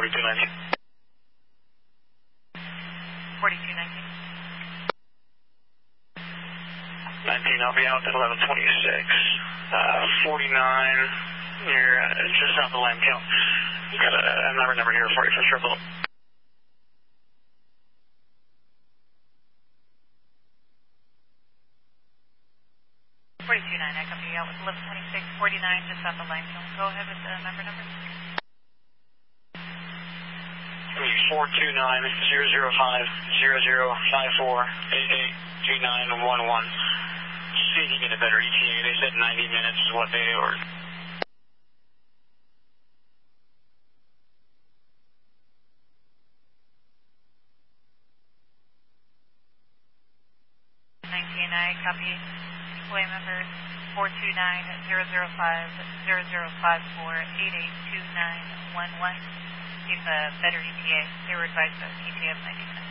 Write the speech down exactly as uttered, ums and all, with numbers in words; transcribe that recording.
forty-two nineteen. forty-two nineteen. nineteen, I'll be out at eleven twenty-six. Uh, forty-nine, you're uh, just south of Lamb Kill. Got a, a number number here for you for triple. forty-two nine, I copy out with eleven twenty-six, forty-nine, just south of Lamb Kill. Go ahead with the member number. four two nine, zero zero five, zero zero five four, eight eight two nine one one. See if you get a better E T A. They said ninety minutes is what they ordered. nineteen, I copy. Way member four two nine, zero zero five, zero zero five four, eight eight two nine one one. See if a better E T A. They were advised of E T A of ninety minutes.